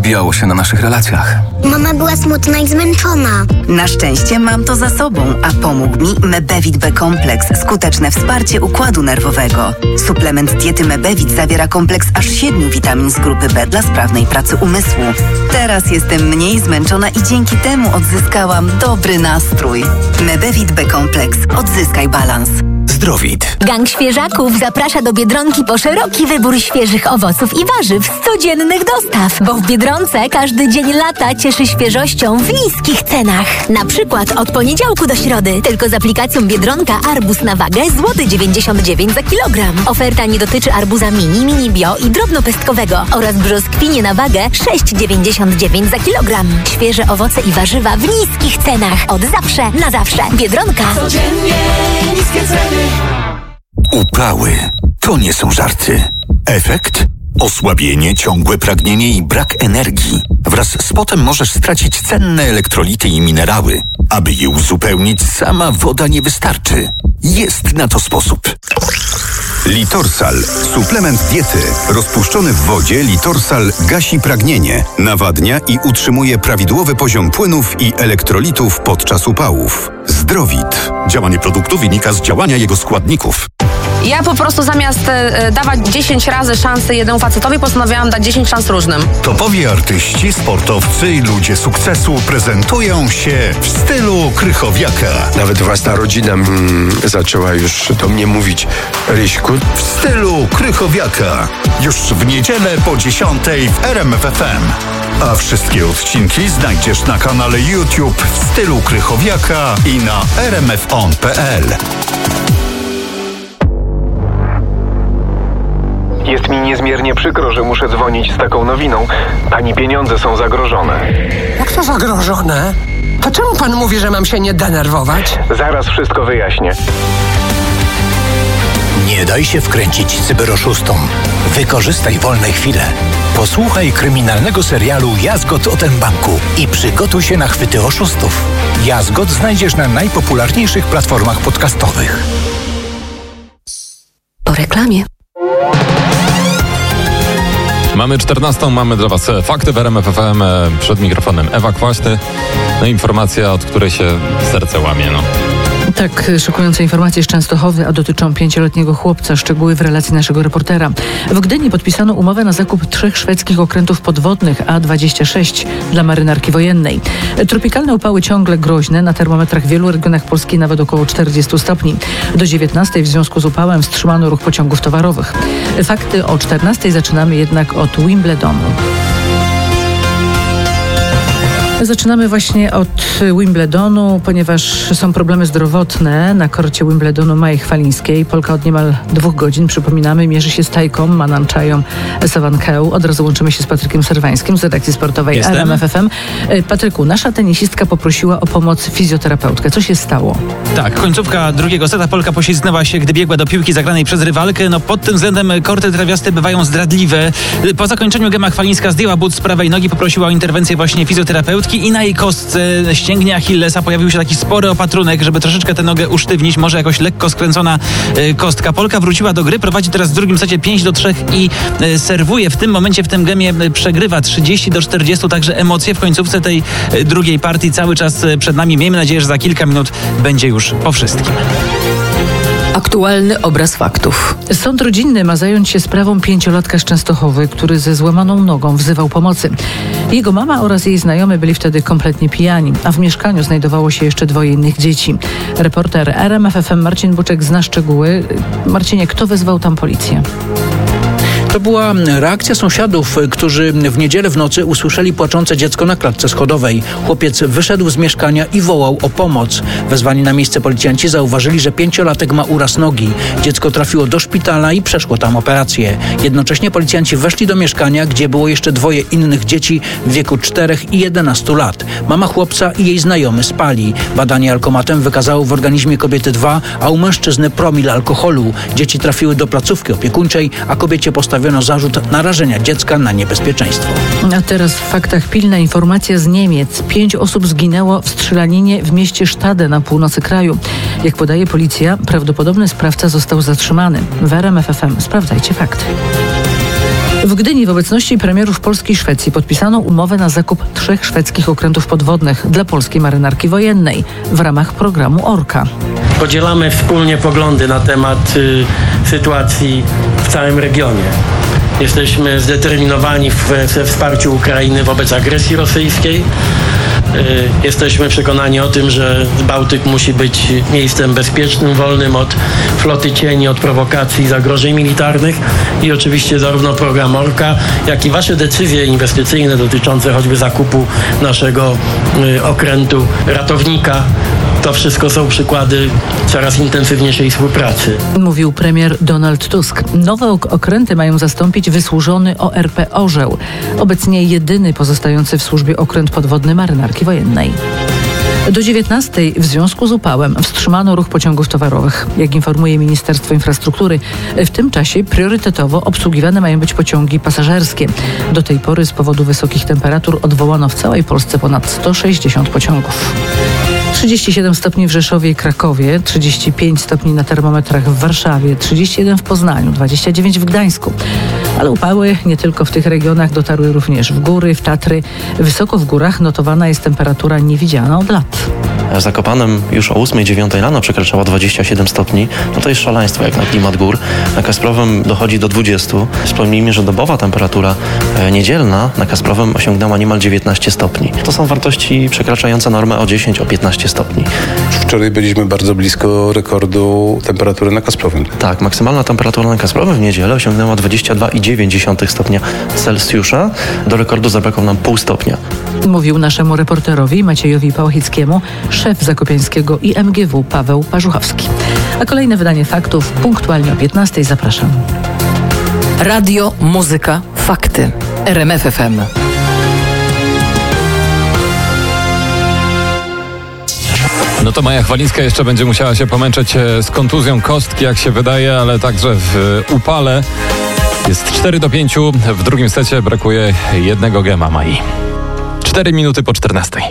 odbijało się na naszych relacjach. Mama była smutna i zmęczona. Na szczęście mam to za sobą, a pomógł mi Mebevit B-kompleks, skuteczne wsparcie układu nerwowego. Suplement diety Mebevit zawiera kompleks aż 7 witamin z grupy B dla sprawnej pracy umysłu. Teraz jestem mniej zmęczona i dzięki temu odzyskałam dobry nastrój. Mebevit B-kompleks. Odzyskaj balans. Zdrowit. Gang Świeżaków zaprasza do Biedronki po szeroki wybór świeżych owoców i warzyw z codziennych dostaw, bo w Biedronce każdy dzień lata cieszy świeżością w niskich cenach. Na przykład od poniedziałku do środy tylko z aplikacją Biedronka arbuz na wagę złoty 99 za kilogram. Oferta nie dotyczy arbuza mini bio i drobnopestkowego oraz brzoskwinie na wagę 6,99 za kilogram. Świeże owoce i warzywa w niskich cenach. Od zawsze na zawsze. Biedronka. Codziennie niskie ceny. Upały to nie są żarty. Efekt? Osłabienie, ciągłe pragnienie i brak energii. Wraz z potem możesz stracić cenne elektrolity i minerały. Aby je uzupełnić, sama woda nie wystarczy. Jest na to sposób. Litorsal. Suplement diety. Rozpuszczony w wodzie Litorsal gasi pragnienie, nawadnia i utrzymuje prawidłowy poziom płynów i elektrolitów podczas upałów. Zdrowit. Działanie produktu wynika z działania jego składników. Ja po prostu zamiast dawać 10 razy szansę jednemu facetowi, postanowiłam dać 10 szans różnym. Topowi artyści, sportowcy i ludzie sukcesu prezentują się w stylu Krychowiaka. Nawet własna rodzina zaczęła już do mnie mówić: Ryśku, W stylu Krychowiaka. Już w niedzielę po 10:00 w RMF FM. A wszystkie odcinki znajdziesz na kanale YouTube w stylu Krychowiaka i na rmfon.pl. Jest mi niezmiernie przykro, że muszę dzwonić z taką nowiną. Pani pieniądze są zagrożone. Jak to zagrożone? To czemu pan mówi, że mam się nie denerwować? Zaraz wszystko wyjaśnię. Nie daj się wkręcić cyberoszustom. Wykorzystaj wolne chwile. Posłuchaj kryminalnego serialu Jazgot o mBanku i przygotuj się na chwyty oszustów. Jazgot znajdziesz na najpopularniejszych platformach podcastowych. Po reklamie. Mamy 14, mamy dla Was fakty w RMF FM, przed mikrofonem Ewa Kwaśny. No informacja, od której się serce łamie, Tak, szokujące informacje z Częstochowy, a dotyczą 5-letniego chłopca. Szczegóły w relacji naszego reportera. W Gdyni podpisano umowę na zakup 3 szwedzkich okrętów podwodnych A-26 dla marynarki wojennej. Tropikalne upały ciągle groźne, na termometrach w wielu regionach Polski nawet około 40 stopni. Do 19 w związku z upałem wstrzymano ruch pociągów towarowych. Fakty o 14 zaczynamy jednak od Wimbledonu. Zaczynamy właśnie od Wimbledonu, ponieważ są problemy zdrowotne na korcie Wimbledonu Mai Chwalińskiej. Polka od niemal 2 godzin, przypominamy, mierzy się z Tajką Mananczają Sawankeł. Od razu łączymy się z Patrykiem Serwańskim z redakcji sportowej RMF FM. Patryku, nasza tenisistka poprosiła o pomoc fizjoterapeutkę. Co się stało? Tak, końcówka drugiego seta. Polka poślizgnęła się, gdy biegła do piłki zagranej przez rywalkę. Pod tym względem korty trawiaste bywają zdradliwe. Po zakończeniu Gema Chwalińska zdjęła but z prawej nogi, poprosiła o interwencję właśnie fizjoterapeutki i na jej kostce ścięgnie Achillesa pojawił się taki spory opatrunek, żeby troszeczkę tę nogę usztywnić, może jakoś lekko skręcona kostka. Polka wróciła do gry, prowadzi teraz w drugim secie 5-3 i serwuje. W tym momencie w tym gemie przegrywa 30-40, także emocje w końcówce tej drugiej partii cały czas przed nami. Miejmy nadzieję, że za kilka minut będzie już po wszystkim. Aktualny obraz faktów. Sąd rodzinny ma zająć się sprawą 5-latka z Częstochowy, który ze złamaną nogą wzywał pomocy. Jego mama oraz jej znajomy byli wtedy kompletnie pijani, a w mieszkaniu znajdowało się jeszcze 2 innych dzieci. Reporter RMF FM Marcin Buczek zna szczegóły. Marcinie, kto wezwał tam policję? To była reakcja sąsiadów, którzy w niedzielę w nocy usłyszeli płaczące dziecko na klatce schodowej. Chłopiec wyszedł z mieszkania i wołał o pomoc. Wezwani na miejsce policjanci zauważyli, że 5-latek ma uraz nogi. Dziecko trafiło do szpitala i przeszło tam operację. Jednocześnie policjanci weszli do mieszkania, gdzie było jeszcze 2 innych dzieci w wieku 4 i 11 lat. Mama chłopca i jej znajomy spali. Badanie alkomatem wykazało w organizmie kobiety 2, a u mężczyzny promil alkoholu. Dzieci trafiły do placówki opiekuńczej, a kobiecie postawiono zarzut narażenia dziecka na niebezpieczeństwo. A teraz w faktach pilna informacja z Niemiec. 5 osób zginęło w strzelaninie w mieście Stade na północy kraju. Jak podaje policja, prawdopodobny sprawca został zatrzymany. W RMF FM sprawdzajcie fakty. W Gdyni w obecności premierów Polski i Szwecji podpisano umowę na zakup 3 szwedzkich okrętów podwodnych dla polskiej marynarki wojennej w ramach programu Orka. Podzielamy wspólnie poglądy na temat sytuacji w całym regionie. Jesteśmy zdeterminowani we wsparciu Ukrainy wobec agresji rosyjskiej. Jesteśmy przekonani o tym, że Bałtyk musi być miejscem bezpiecznym, wolnym od floty cieni, od prowokacji i zagrożeń militarnych. I oczywiście zarówno program Orka, jak i wasze decyzje inwestycyjne dotyczące choćby zakupu naszego okrętu ratownika. To wszystko są przykłady coraz intensywniejszej współpracy. Mówił premier Donald Tusk. Nowe okręty mają zastąpić wysłużony ORP Orzeł. Obecnie jedyny pozostający w służbie okręt podwodny marynarki wojennej. Do 19 w związku z upałem wstrzymano ruch pociągów towarowych. Jak informuje Ministerstwo Infrastruktury, w tym czasie priorytetowo obsługiwane mają być pociągi pasażerskie. Do tej pory z powodu wysokich temperatur odwołano w całej Polsce ponad 160 pociągów. 37 stopni w Rzeszowie i Krakowie, 35 stopni na termometrach w Warszawie, 31 w Poznaniu, 29 w Gdańsku. Ale upały nie tylko w tych regionach dotarły również w góry, w Tatry. Wysoko w górach notowana jest temperatura niewidziana od lat. W Zakopanem już o 8-9 rano przekraczała 27 stopni. No to jest szaleństwo jak na klimat gór. Na Kasprowym dochodzi do 20. Wspomnijmy, że dobowa temperatura niedzielna na Kasprowym osiągnęła niemal 19 stopni. To są wartości przekraczające normę o 10-15 stopni. Wczoraj byliśmy bardzo blisko rekordu temperatury na Kasprowym. Tak, maksymalna temperatura na Kasprowym w niedzielę osiągnęła 22,9 stopnia Celsjusza. Do rekordu zabrakło nam pół stopnia. Mówił naszemu reporterowi Maciejowi Pałachickiemu szef zakopiańskiego IMGW Paweł Parzuchowski. A kolejne wydanie faktów punktualnie o 15:00. Zapraszam. Radio, muzyka, fakty. RMF FM. No to Maja Chwalińska jeszcze będzie musiała się pomęczyć z kontuzją kostki, jak się wydaje, ale także w upale. Jest 4-5. W drugim secie brakuje jednego gema Mai. 4 minuty po 14:00.